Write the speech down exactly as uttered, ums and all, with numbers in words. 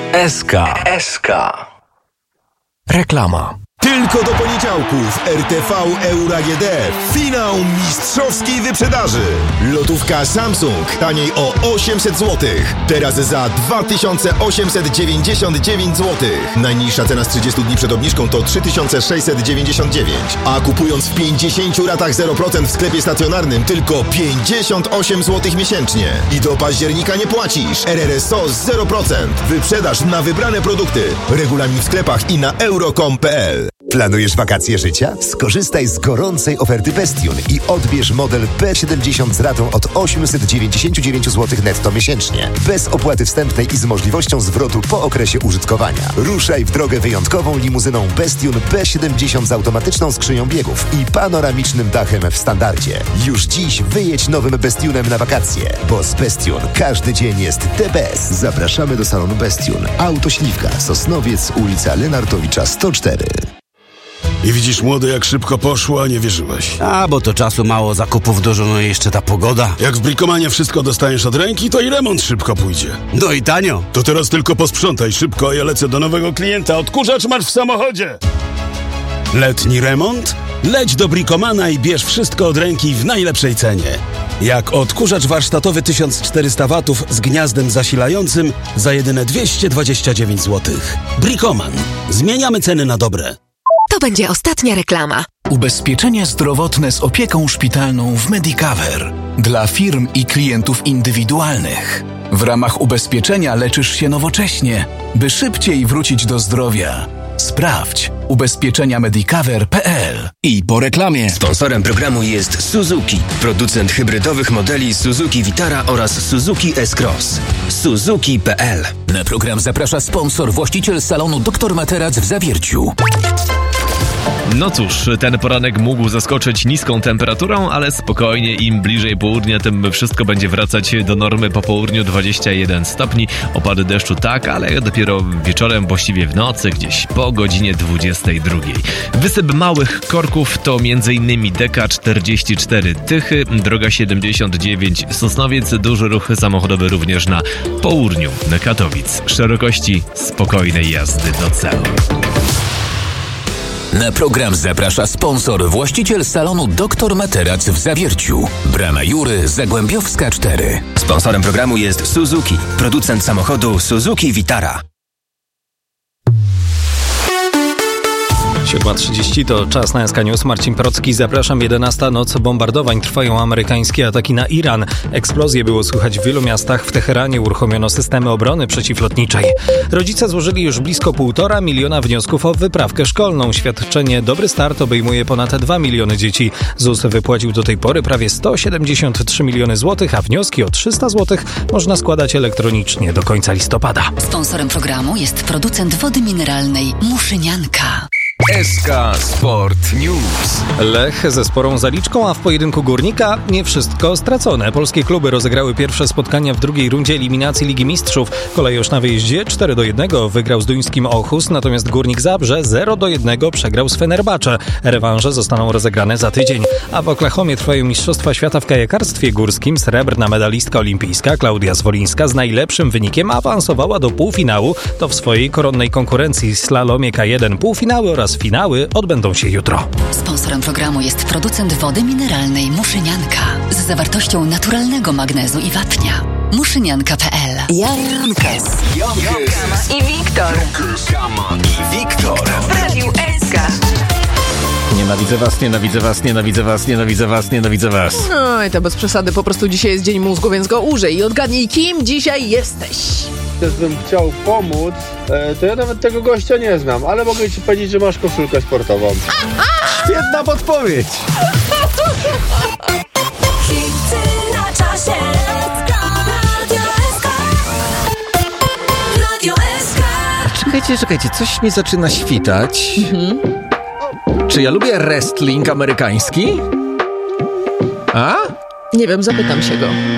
S K. S K. Reklama. Tylko do poniedziałków R T V Euro A G D. Finał mistrzowskiej wyprzedaży. Lotówka Samsung taniej o osiemset złotych. Teraz za dwa tysiące osiemset dziewięćdziesiąt dziewięć złotych. Najniższa cena z trzydziestu dni przed obniżką to trzy tysiące sześćset dziewięćdziesiąt dziewięć. A kupując w pięćdziesięciu ratach zero procent w sklepie stacjonarnym tylko pięćdziesiąt osiem złotych miesięcznie. I do października nie płacisz. R R S O zero procent. Wyprzedaż na wybrane produkty. Regulamin w sklepach i na euro kropka com kropka p l. Planujesz wakacje życia? Skorzystaj z gorącej oferty Bestion i odbierz model B siedemdziesiąt z ratą od osiemset dziewięćdziesiąt dziewięć złotych netto miesięcznie. Bez opłaty wstępnej i z możliwością zwrotu po okresie użytkowania. Ruszaj w drogę wyjątkową limuzyną Bestion B siedemdziesiąt z automatyczną skrzynią biegów i panoramicznym dachem w standardzie. Już dziś wyjedź nowym Bestionem na wakacje, bo z Bestion każdy dzień jest the best. Zapraszamy do salonu Bestion. Autośliwka, Sosnowiec, ulica Lenartowicza sto cztery. I widzisz, młody, jak szybko poszło, a nie wierzyłeś. A, bo to czasu mało, zakupów dużo, no i jeszcze ta pogoda. Jak w Bricomanie wszystko dostaniesz od ręki, to i remont szybko pójdzie. No i tanio. To teraz tylko posprzątaj szybko, a ja lecę do nowego klienta. Odkurzacz masz w samochodzie. Letni remont? Leć do Bricomana i bierz wszystko od ręki w najlepszej cenie. Jak odkurzacz warsztatowy tysiąc czterysta watów z gniazdem zasilającym za jedyne dwieście dwadzieścia dziewięć złotych. Bricoman. Zmieniamy ceny na dobre. To będzie ostatnia reklama. Ubezpieczenie zdrowotne z opieką szpitalną w Medicover. Dla firm i klientów indywidualnych. W ramach ubezpieczenia leczysz się nowocześnie, by szybciej wrócić do zdrowia. Sprawdź ubezpieczenia medicover kropka p l. I po reklamie. Sponsorem programu jest Suzuki, producent hybrydowych modeli Suzuki Vitara oraz Suzuki S-Cross. Suzuki kropka p l. Na program zaprasza sponsor, właściciel salonu doktor Materac w Zawierciu. No cóż, ten poranek mógł zaskoczyć niską temperaturą, ale spokojnie, im bliżej południa, tym wszystko będzie wracać do normy. Po południu dwadzieścia jeden stopni, opady deszczu tak, ale dopiero wieczorem, właściwie w nocy, gdzieś po godzinie dwudziestej drugiej. Wysyp małych korków to m.in. Deka czterdzieści cztery Tychy, droga siedemdziesiąt dziewięć Sosnowiec, duży ruch samochodowy również na południu Katowic. Szerokości spokojnej jazdy do celu. Na program zaprasza sponsor, właściciel salonu doktor Materac w Zawierciu. Brama Jury, Zagłębiowska cztery. Sponsorem programu jest Suzuki, producent samochodu Suzuki Vitara. siódma trzydzieści to czas na S K News. Marcin Procki, zapraszam. jedenasta noc bombardowań. Trwają amerykańskie ataki na Iran. Eksplozje było słychać w wielu miastach. W Teheranie uruchomiono systemy obrony przeciwlotniczej. Rodzice złożyli już blisko półtora miliona wniosków o wyprawkę szkolną. Świadczenie Dobry Start obejmuje ponad dwa miliony dzieci. ZUS wypłacił do tej pory prawie sto siedemdziesiąt trzy miliony złotych, a wnioski o trzysta złotych można składać elektronicznie do końca listopada. Sponsorem programu jest producent wody mineralnej Muszynianka. S K Sport News. Lech ze sporą zaliczką, a w pojedynku Górnika nie wszystko stracone. Polskie kluby rozegrały pierwsze spotkania w drugiej rundzie eliminacji Ligi Mistrzów. Kolejorz na wyjeździe cztery do jednego wygrał z duńskim Ochus, natomiast Górnik Zabrze zero do jednego przegrał z Fenerbahce. Rewanże zostaną rozegrane za tydzień. A w Oklahomie trwają Mistrzostwa Świata w kajakarstwie górskim. Srebrna medalistka olimpijska Klaudia Zwolińska z najlepszym wynikiem awansowała do półfinału. To w swojej koronnej konkurencji slalomie K jeden. Półfinały oraz finały odbędą się jutro. Sponsorem programu jest producent wody mineralnej Muszynianka z zawartością naturalnego magnezu i wapnia. Muszynianka kropka p l. Jankes. I Wiktor. I Wiktor. W Radiu S K. Nienawidzę was, nienawidzę was, nienawidzę was, nienawidzę was, nienawidzę was. No i to bez przesady, po prostu dzisiaj jest dzień mózgu, więc go użyj i odgadnij, kim dzisiaj jesteś. Gdybym chciał pomóc, to ja nawet tego gościa nie znam, ale mogę ci powiedzieć, że masz koszulkę sportową. Świetna podpowiedź! Hity na czasie. Radio S K. Radio S K. Czekajcie, czekajcie, coś mi zaczyna świtać. Mhm. Czy ja lubię wrestling amerykański? A? Nie wiem, zapytam się go.